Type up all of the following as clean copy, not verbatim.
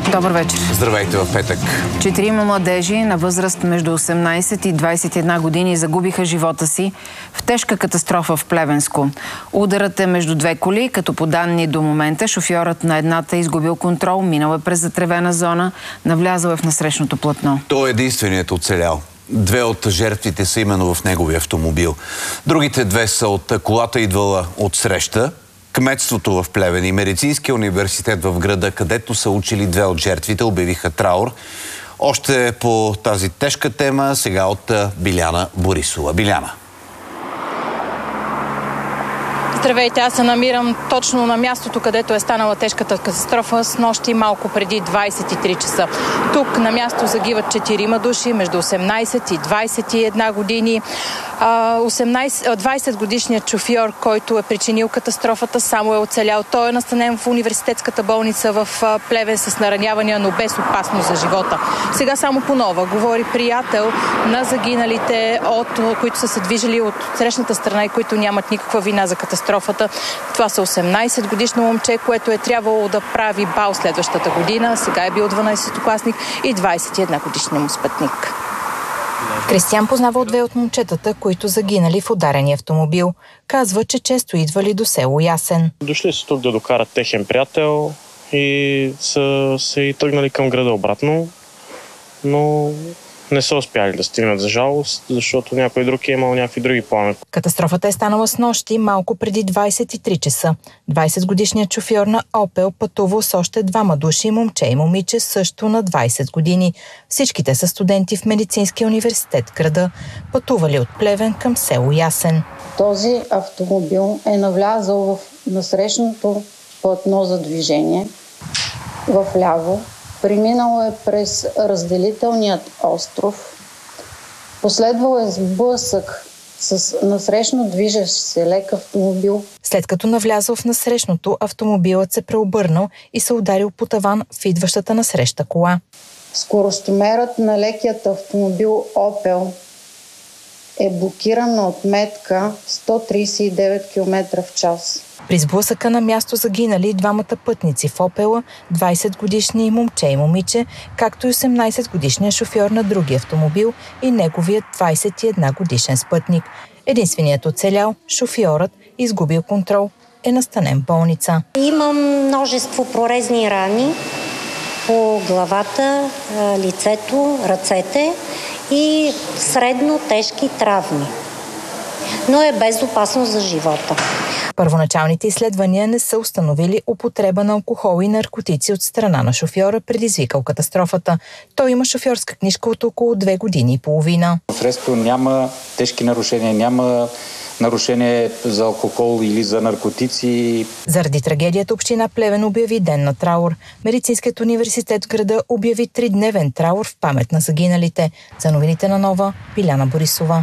Добър вечер. Здравейте в петък. 4 младежи на възраст между 18 и 21 години загубиха живота си в тежка катастрофа в Плевенско. Ударът е между две коли, като по данни до момента шофьорът на едната е изгубил контрол, минал е през затревена зона, навлязъл е в насрещното платно. Той е единственият оцелял. Две от жертвите са именно в неговия автомобил. Другите две са от колата идвала от среща. Кметството в Плевен и Медицинския университет в града, където са учили две от жертвите, обявиха траур. Още по тази тежка тема сега от Биляна Борисова. Биляна. Здравейте, аз се намирам точно на мястото, където е станала тежката катастрофа с нощи малко преди 23 часа. Тук на място загиват 4 души между 18 и 21 години. 20-годишният шофьор, който е причинил катастрофата, само е оцелял. Той е настанен в университетската болница в Плевен с наранявания, но без опасност за живота. Сега само по нова говори приятел на загиналите, които са се движили от срещната страна и които нямат никаква вина за катастрофата. Това са 18-годишно момче, което е трябвало да прави бал следващата година. Сега е бил 12-класник и 21-годишният му спътник. Кристиян познава от две от момчетата, които загинали в ударения автомобил. Казва, че често идвали до село Ясен. Дошли са тук да докарат техен приятел и са се и тръгнали към града обратно, но не са успяли да стигнат за жалост, защото някой друг е имал някакви други планове. Катастрофата е станала с нощи малко преди 23 часа. 20-годишният шофьор на Опел пътувал с още 2 души, момче и момиче също на 20 години. Всичките са студенти в Медицинския университет града, пътували от Плевен към село Ясен. Този автомобил е навлязъл в насрещното платно за движение вляво. Преминало е през разделителният остров. Последвал е сблъсък с насрещно движещ се лек автомобил. След като навлязъл в насрещното, автомобилът се преобърнал и се ударил по таван в идващата насреща кола. Скоростомерът на лекият автомобил Опел е блокиран на отметка 139 км в час. При сблъсъка на място загинали 2 пътници в Опела, 20-годишни момче и момиче, както и 18-годишният шофьор на другия автомобил и неговият 21-годишен спътник. Единственият оцелял, шофьорът, изгубил контрол, е настанен в болница. Имам множество прорезни рани по главата, лицето, ръцете и средно тежки травми, но е без опасност за живота. Първоначалните изследвания не са установили употреба на алкохол и наркотици от страна на шофьора, предизвикал катастрофата. Той има шофьорска книжка от около 2 години и половина. Средство няма тежки нарушения, няма нарушение за алкохол или за наркотици. Заради трагедията община Плевен обяви ден на траур. Медицинският университет в града обяви 3-дневен траур в памет на загиналите. За новините на Нова, Биляна Борисова.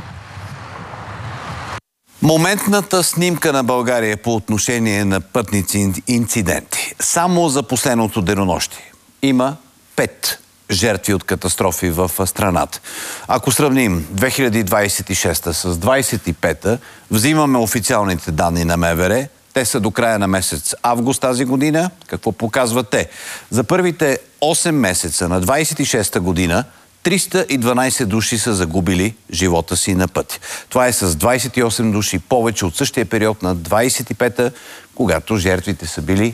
Моментната снимка на България по отношение на пътници инциденти. Само за последното денонощие има 5 жертви от катастрофи в страната. Ако сравним 2026 с 25-та, взимаме официалните данни на МВР. Те са до края на месец август тази година. Какво показват те? За първите 8 месеца на 26-та година 312 души са загубили живота си на пътя. Това е с 28 души повече от същия период на 25-та, когато жертвите са били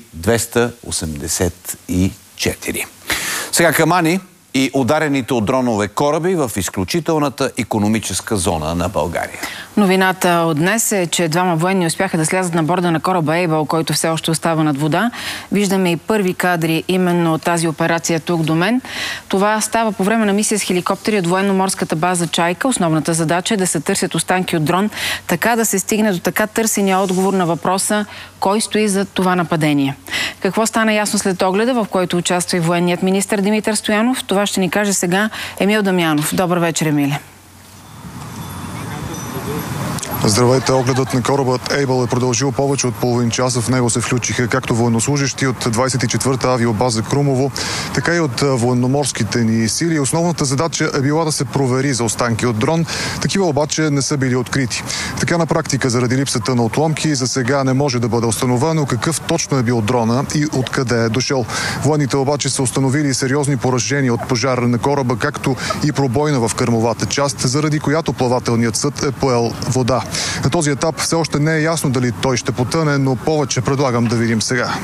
284. Сега камани и ударените от дронове кораби в изключителната икономическа зона на България. Новината от днес е, че 2 военни успяха да слязат на борда на кораба Ейбъл, който все още остава над вода. Виждаме и първи кадри именно от тази операция тук до мен. Това става по време на мисия с хеликоптери от военно-морската база Чайка. Основната задача е да се търсят останки от дрон, така да се стигне до така търсения отговор на въпроса кой стои зад това нападение. Какво стана ясно след огледа, в който участва и военният министър Димитър Стоянов? Това ще ни каже сега Емил Дамянов. Добър вечер, Емиле. Здравейте, огледът на корабът Able е продължил повече от половин час. В него се включиха както военнослужащи от 24-та авиобаза Крумово, така и от военноморските ни сили. Основната задача е била да се провери за останки от дрон. Такива обаче не са били открити. Така на практика, заради липсата на отломки, за сега не може да бъде установено какъв точно е бил дрона и откъде е дошъл. Военните обаче са установили сериозни поражения от пожара на кораба, както и пробойна в кърмовата част, заради която плавателният съд е поел вода. На този етап все още не е ясно дали той ще потъне, но повече предлагам да видим сега.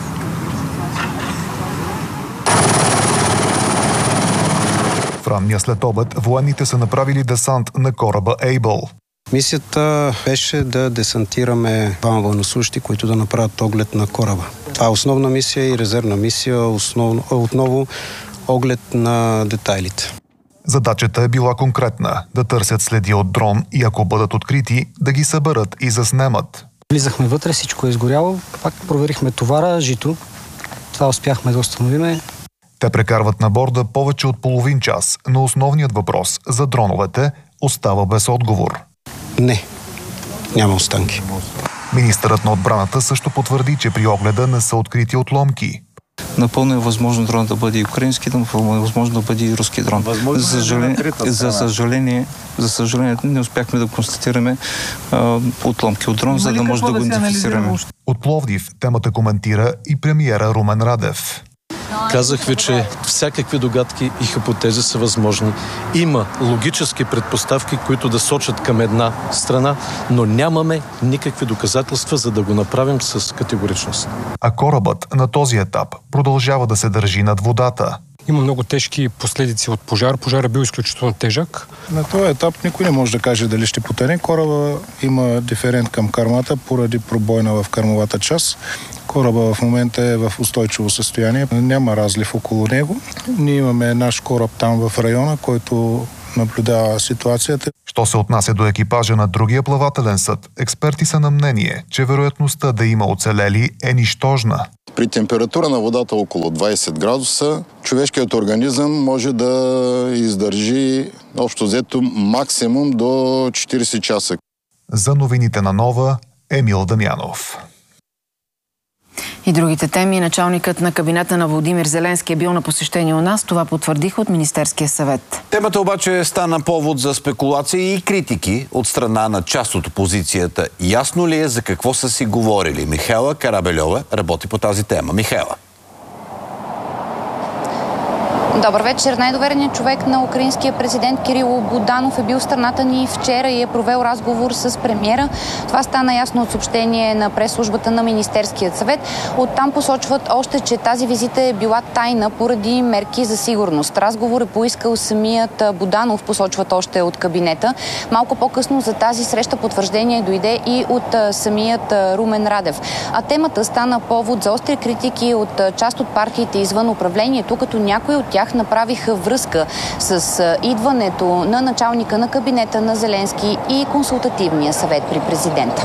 В ранния след обед военните са направили десант на кораба Able. Мисията беше да десантираме двама военнослужащи, които да направят оглед на кораба. Това е основна мисия и резервна мисия, отново оглед на детайлите. Задачата е била конкретна – да търсят следи от дрон и ако бъдат открити, да ги съберат и заснемат. Влизахме вътре, всичко е изгоряло, пак проверихме товара, жито. Това успяхме да установиме. Те прекарват на борда повече от половин час, но основният въпрос за дроновете остава без отговор. Не, няма останки. Министърът на отбраната също потвърди, че при огледа не са открити отломки. Напълно е възможно дрон да бъде и украински, напълно е възможно да бъде и руски дрон. За съжаление, не успяхме да констатираме отломки от дрон, за да може да го идентифицираме. От Пловдив темата коментира и премиера Румен Радев. Казах ви, че всякакви догадки и хипотези са възможни. Има логически предпоставки, които да сочат към една страна, но нямаме никакви доказателства, за да го направим с категоричност. А корабът на този етап продължава да се държи над водата. Има много тежки последици от пожар. Пожар е бил изключително тежък. На този етап никой не може да каже дали ще потъне. Кораба има диферент към кърмата поради пробойна в кърмовата част. Кораба в момента е в устойчиво състояние. Няма разлив около него. Ние имаме наш кораб там в района, който наблюдава ситуацията. Що се отнася до екипажа на другия плавателен съд, експерти са на мнение, че вероятността да има оцелели е нищожна. При температура на водата около 20 градуса, човешкият организъм може да издържи общо взето максимум до 40 часа. За новините на Нова, Емил Дамянов. И другите теми. Началникът на кабинета на Володимир Зеленски е бил на посещение у нас. Това потвърдиха от Министерския съвет. Темата обаче стана повод за спекулации и критики от страна на част от опозицията. Ясно ли е за какво са си говорили? Михаела Карабельова работи по тази тема. Михаела. Добър вечер. Най-довереният човек на украинския президент Кирило Буданов е бил в страната ни вчера и е провел разговор с премиера. Това стана ясно от съобщение на пресслужбата на Министерският съвет. Оттам посочват още, че тази визита е била тайна поради мерки за сигурност. Разговор е поискал самият Буданов, посочват още от кабинета. Малко по-късно за тази среща потвърждение дойде и от самият Румен Радев. А темата стана повод за остри критики от част от партиите извън управлението, като някои от тях направиха връзка с идването на началника на кабинета на Зеленски и консултативния съвет при президента.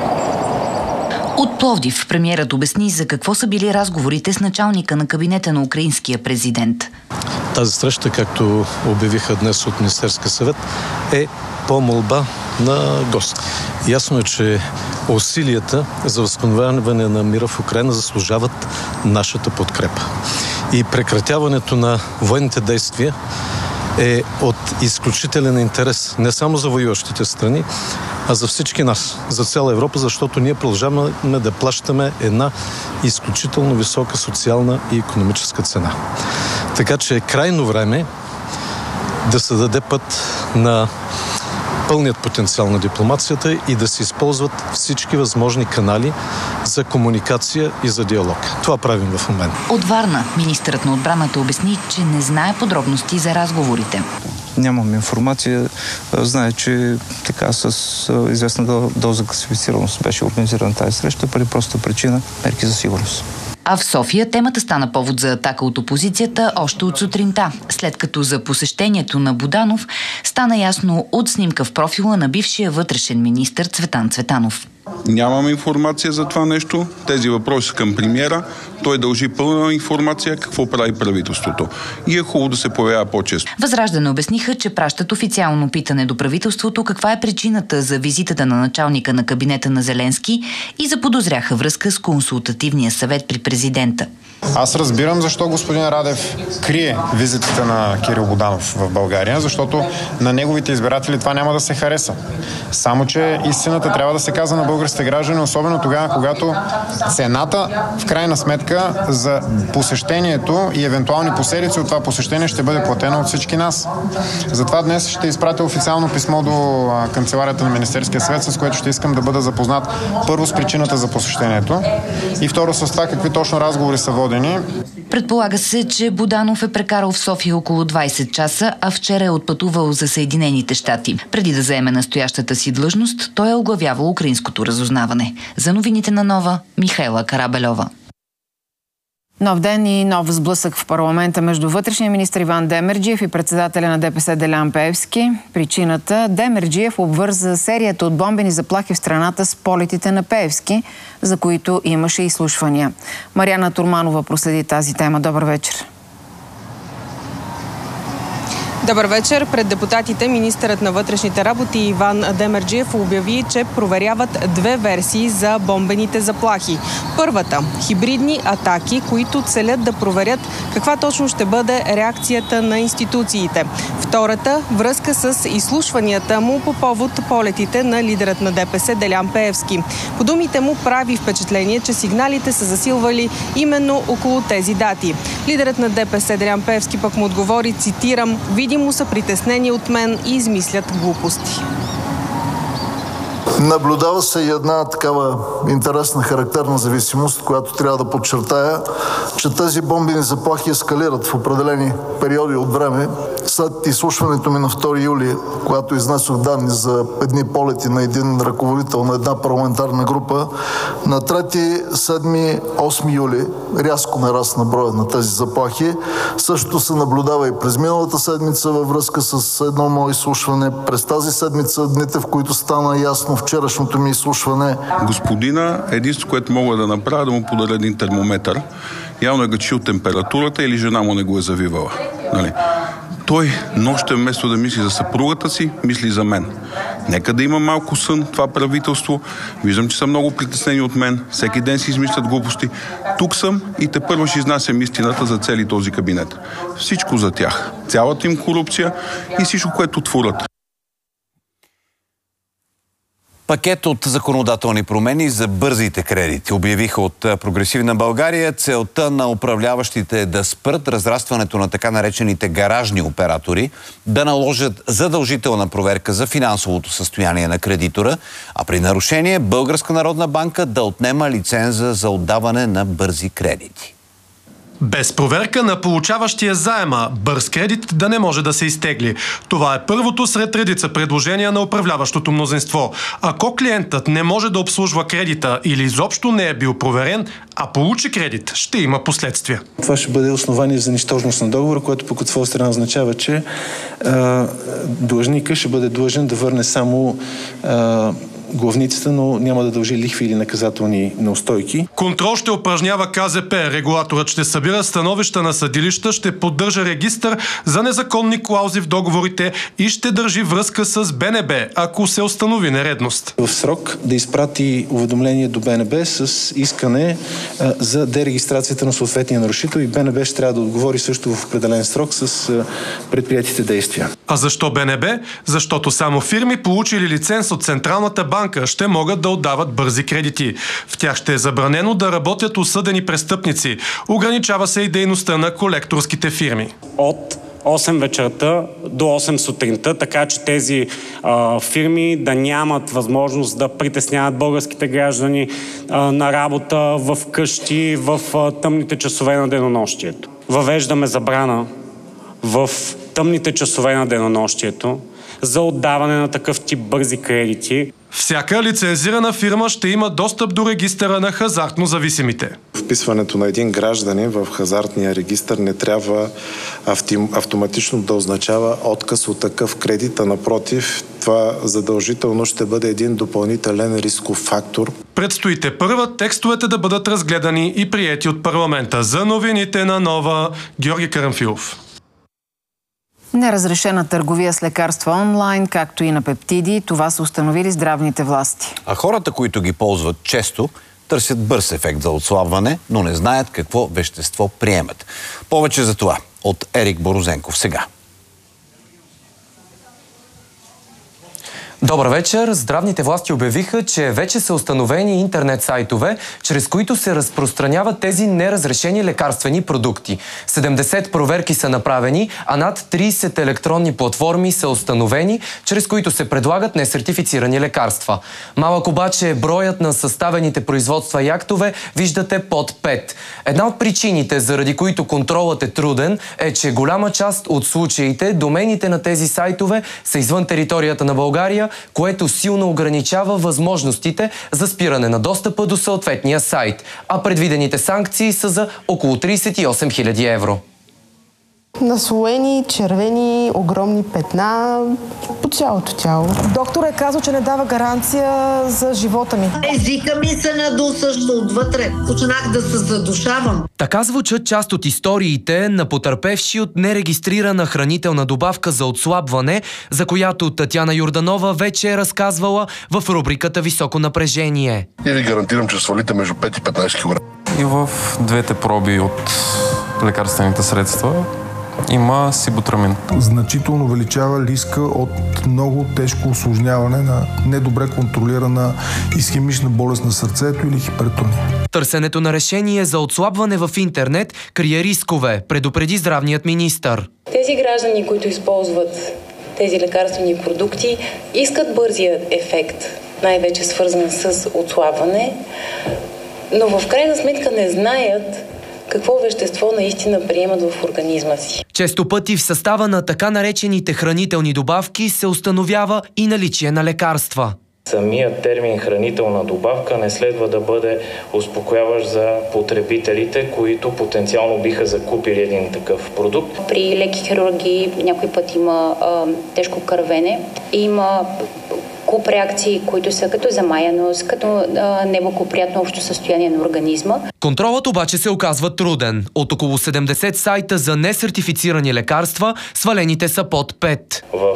От Пловдив премиерът обясни за какво са били разговорите с началника на кабинета на украинския президент. Тази среща, както обявиха днес от Министерския съвет, е по молба на гост. Ясно е, че усилията за възстановяване на мира в Украйна заслужават нашата подкрепа. И прекратяването на военните действия е от изключителен интерес не само за воюващите страни, а за всички нас, за цяла Европа, защото ние продължаваме да плащаме една изключително висока социална и икономическа цена. Така че е крайно време да се даде път на пълният потенциал на дипломацията и да се използват всички възможни канали за комуникация и за диалог. Това правим в момента. От Варна министърът на отбраната обясни, че не знае подробности за разговорите. Нямам информация. Знае, че така с известна доза класифицираност беше организирана тази среща, поради проста причина мерки за сигурност. А в София темата стана повод за атака от опозицията още от сутринта, след като за посещението на Буданов стана ясно от снимка в профила на бившия вътрешен министър Цветан Цветанов. Нямаме информация за това нещо. Тези въпроси са към премиера. Той дължи пълна информация какво прави правителството. И е хубаво да се появява по-често. Възраждане обясниха, че пращат официално питане до правителството каква е причината за визитата на началника на кабинета на Зеленски и заподозряха връзка с консултативния съвет при президента. Аз разбирам защо господин Радев крие визитата на Кирил Буданов в България, защото на неговите избиратели това няма да се хареса. Само че истината трябва да се казва на българските граждани, особено тогава, когато цената в крайна сметка за посещението и евентуални последици от това посещение ще бъде платена от всички нас. Затова днес ще изпратя официално писмо до канцеларията на Министерския съвет, с което ще искам да бъда запознат първо с причината за посещението и второ с това какви точно разговори са водени. Предполага се, че Буданов е прекарал в София около 20 часа, а вчера е отпътувал за Съединените щати. Преди да заеме настоящата си длъжност, той е оглавявал украинското разузнаване. За новините на Нова, Михайла Карабельова. Нов ден и нов сблъсък в парламента между вътрешния министър Иван Демерджиев и председателя на ДПС Делян Пеевски. Причината – Демерджиев обвърза серията от бомбени заплахи в страната с полетите на Пеевски, за които имаше изслушвания. Мариана Турманова проследи тази тема. Добър вечер. Добър вечер. Пред депутатите министърът на вътрешните работи Иван Демерджиев обяви, че проверяват две версии за бомбените заплахи. Първата – хибридни атаки, които целят да проверят каква точно ще бъде реакцията на институциите. Втората – връзка с изслушванията му по повод полетите на лидерът на ДПС Делян Пеевски. По думите му прави впечатление, че сигналите са засилвали именно около тези дати. Лидерът на ДПС Делян Пеевски пък му отговори, цитирам: „Видимо са притеснени от мен и измислят глупости“. Наблюдава се и една такава интересна характерна зависимост, която трябва да подчертая, че тези бомбени заплахи ескалират в определени периоди от време. След изслушването ми на 2 юли, когато изнесох данни за едни полети на един ръководител на една парламентарна група, на 3, 7, 8 юли рязко нарасна броя на тези заплахи. Същото се наблюдава и през миналата седмица във връзка с едно мое изслушване. През тази седмица, дните, в които стана ясно вчерашното ми изслушване. Господина, единството, което мога да направя, да му подаря един термометър. Явно е гачил температурата или жена му не го е завивала. Нали? Той нощем вместо да мисли за съпругата си, мисли за мен. Нека да има малко сън това правителство. Виждам, че са много притеснени от мен. Всеки ден си измислят глупости. Тук съм и тепърва ще изнасям истината за цели този кабинет. Всичко за тях. Цялата им корупция и всичко, което творят. Пакет от законодателни промени за бързите кредити обявиха от Прогресивна България. Целта на управляващите е да спрат разрастването на така наречените гаражни оператори, да наложат задължителна проверка за финансовото състояние на кредитора, а при нарушение Българска народна банка да отнема лиценза за отдаване на бързи кредити. Без проверка на получаващия заема, бърз кредит да не може да се изтегли. Това е първото сред редица предложения на управляващото мнозинство. Ако клиентът не може да обслужва кредита или изобщо не е бил проверен, а получи кредит, ще има последствия. Това ще бъде основание за нищожност на договора, което пък от своя страна означава, че длъжника ще бъде длъжен да върне само главницата, но няма да дължи лихви или наказателни неустойки. Контрол ще упражнява КЗП. Регулаторът ще събира становища на съдилища, ще поддържа регистър за незаконни клаузи в договорите и ще държи връзка с БНБ, ако се установи нередност. В срок да изпрати уведомление до БНБ с искане за дерегистрацията на съответния нарушител и БНБ ще трябва да отговори също в определен срок с предприятите действия. А защо БНБ? Защото само фирми, получили лиценз от Централната банка, ще могат да отдават бързи кредити. В тях ще е забранено да работят осъдени престъпници. Ограничава се и дейността на колекторските фирми. От 8 вечерта до 8 сутринта, така че тези фирми да нямат възможност да притесняват българските граждани на работа, в къщи, в тъмните часове на денонощието. Въвеждаме забрана в тъмните часове на денонощието за отдаване на такъв тип бързи кредити. Всяка лицензирана фирма ще има достъп до регистъра на хазартно зависимите. Вписването на един гражданин в хазартния регистър не трябва автоматично да означава отказ от такъв кредит, а напротив, това задължително ще бъде един допълнителен рисков фактор. Предстои тепърва текстовете да бъдат разгледани и приети от парламента. За новините на Нова, Георги Карамфилов. Неразрешена търговия с лекарства онлайн, както и на пептиди, това са установили здравните власти. А хората, които ги ползват често, търсят бърз ефект за отслабване, но не знаят какво вещество приемат. Повече за това от Ерик Борозенков сега. Добър вечер! Здравните власти обявиха, че вече са установени интернет сайтове, чрез които се разпространяват тези неразрешени лекарствени продукти. 70 проверки са направени, а над 30 електронни платформи са установени, чрез които се предлагат несертифицирани лекарства. Малък обаче броят на съставените производства и актове виждате под 5. Една от причините, заради които контролът е труден, е, че голяма част от случаите домените на тези сайтове са извън територията на България, което силно ограничава възможностите за спиране на достъпа до съответния сайт, а предвидените санкции са за около 38 000 евро. Наслоени, червени, огромни петна по цялото тяло. Доктор е казал, че не дава гаранция за живота ми. Езика ми се надусъщ отвътре. Почнах да се задушавам. Така звучат част от историите на потърпевши от нерегистрирана хранителна добавка за отслабване, за която Татяна Йорданова вече е разказвала в рубриката „Високо напрежение“. И ви гарантирам, че свалите между 5 и 15 кг. И в двете проби от лекарствените средства има сибутрамин. Значително увеличава риска от много тежко усложняване на недобре контролирана исхемична болест на сърцето или хипертония. Търсенето на решение за отслабване в интернет крие рискове, предупреди здравният министър. Тези граждани, които използват тези лекарствени продукти, искат бързия ефект, най-вече свързан с отслабване, но в крайна сметка не знаят какво вещество наистина приемат в организма си. Често пъти в състава на така наречените хранителни добавки се установява и наличие на лекарства. Самият термин хранителна добавка не следва да бъде успокояващ за потребителите, които потенциално биха закупили един такъв продукт. При леки хирургии някой път има тежко кървене, има куп реакции, които са като замаяност, като неблагоприятно общо състояние на организма. Контролът обаче се оказва труден. От около 70 сайта за несертифицирани лекарства, свалените са под 5. В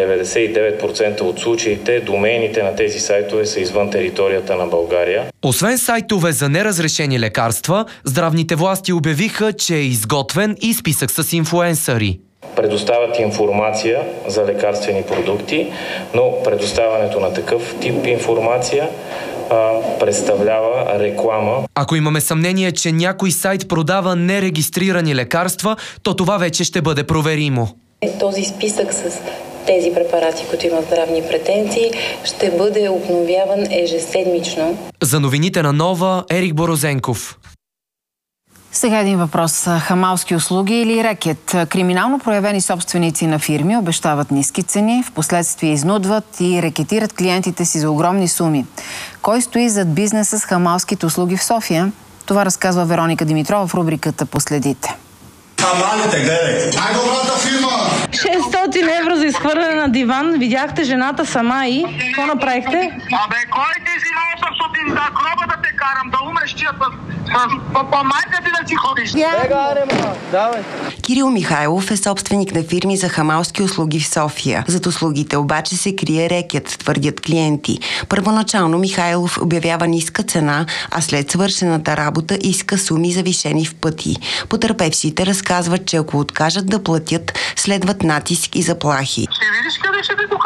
99% от случаите домените на тези сайтове са извън територията на България. Освен сайтове за неразрешени лекарства, здравните власти обявиха, че е изготвен и списък с инфлуенсъри. Предоставят информация за лекарствени продукти, но предоставянето на такъв тип информация представлява реклама. Ако имаме съмнение, че някой сайт продава нерегистрирани лекарства, то това вече ще бъде проверимо. Този списък с тези препарати, които имат здравни претенции, ще бъде обновяван ежеседмично. За новините на Нова, Ерик Борозенков. Сега един въпрос. Хамалски услуги или рекет? Криминално проявени собственици на фирми обещават ниски цени, впоследствие изнудват и рекетират клиентите си за огромни суми. Кой стои зад бизнеса с хамалските услуги в София? Това разказва Вероника Димитрова в рубриката „Последите“. Хамалите, гледай! Най-добрата фирма! 600 евро за изхвърляне на диван. Видяхте жената сама и... Какво направихте? Абе, кой ти взима 800 за гроба да те карам, да умреш тия по майка ти да си ходиш? Давай. Кирил Михайлов е собственик на фирми за хамалски услуги в София. Зад услугите обаче се крие рекет, твърдят клиенти. Първоначално Михайлов обявява ниска цена, а след свършената работа иска суми завишени в пъти. Потърпевшите разказват, че ако откажат да платят, следват натиск и заплахи. Ще видиш къде ще те докарам.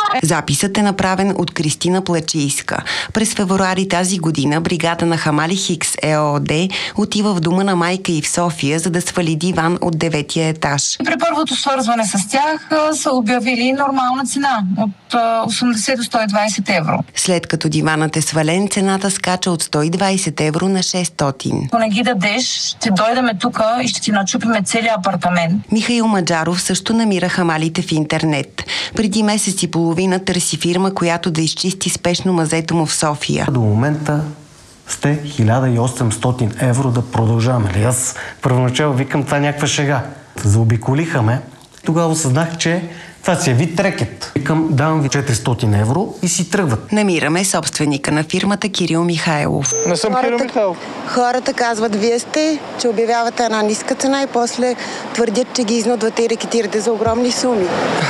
Записът е направен от Кристина Плачийска. През февруари тази година бригада на Хамали Хикс ЕООД отива в дома на майка й в София, за да свали диван от 9-я етаж. При първото свързване с тях са обявили нормална цена от 80 до 120 евро. След като диванът е свален, цената скача от 120 евро на 600. Ако не ги дадеш, ще дойдеме тук и ще ти начупиме целият апартамент. Михаил Маджаров също намира хамалите в интернет. Преди месец и половина търси фирма, която да изчисти спешно мазето му в София. До момента сте 1800 евро да продължаваме. Аз първоначално викам, това е някаква шега. Заобиколиха ме. Тогава осъзнах, че това си е вид рекет. Викам, давам ви 400 евро и си тръгват. Намираме собственика на фирмата Кирил Михайлов. Не съм Кирил Михайлов. Хората казват, вие сте, че обявявате една ниска цена и после твърдят, че ги изнудвате и рекетирате за огромни суми.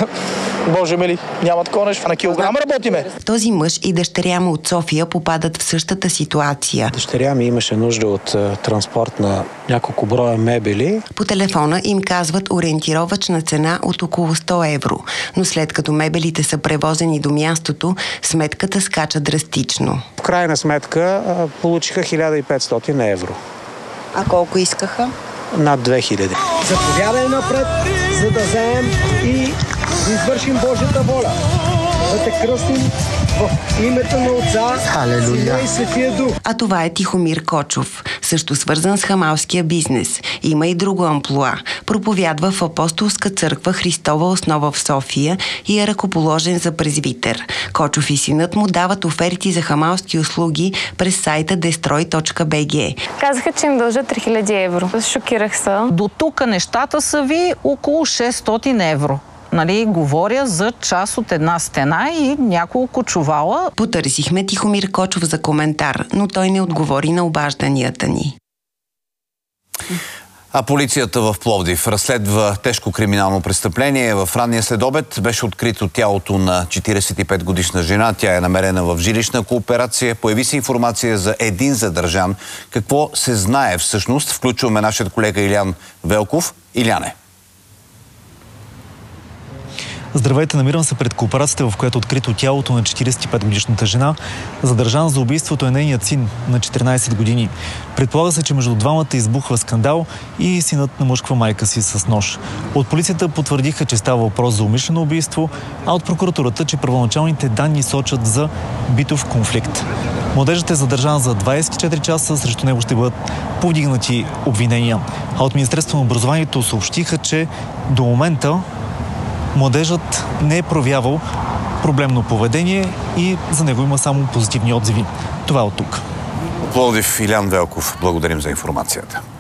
Боже мили, няма такова нещо, на килограм работиме. Този мъж и дъщеря му от София попадат в същата ситуация. Дъщеря ми имаше нужда от транспорт на няколко броя мебели. По телефона им казват ориентировъчна цена от около 100 евро, но след като мебелите са превозени до мястото, сметката скача драстично. В крайна сметка получиха 1500 евро. А колко искаха? Над 2000. Заповядай напред, за да вземем и да извършим Божията воля. Да те кръстим в името на Отца, Сина и Светия Дух. А това е Тихомир Кочов, също свързан с хамалския бизнес. Има и друго амплоа. Проповядва в Апостолска църква Христова основа в София и е ръкоположен за презвитер. Кочов и синът му дават оферти за хамалски услуги през сайта destroy.bg. Казаха, че им дължат 3000 евро. Шокирах се. До тук нещата са ви около 600 евро. Говоря за част от една стена и няколко чувала. Потърсихме Тихомир Кочов за коментар, но той не отговори на обажданията ни. А полицията в Пловдив разследва тежко криминално престъпление. В ранния следобед беше открито тялото на 45-годишна жена. Тя е намерена в жилищна кооперация. Появи се информация за един задържан. Какво се знае всъщност? Включваме нашият колега Илян Велков. Иляне. Здравейте, намирам се пред кооперацията, в която е открито тялото на 45-годишната жена. Задържан за убийството е нейният син на 14 години. Предполага се, че между двамата избухва скандал и синът намъшква майка си с нож. От полицията потвърдиха, че става въпрос за умишлено убийство, а от прокуратурата, че първоначалните данни сочат за битов конфликт. Младежът е задържан за 24 часа, срещу него ще бъдат повдигнати обвинения. А от Министерството на образованието съобщиха, че до момента младежът не е проявявал проблемно поведение и за него има само позитивни отзиви. Това е от тук. Пловдив, Илян Велков, благодарим за информацията.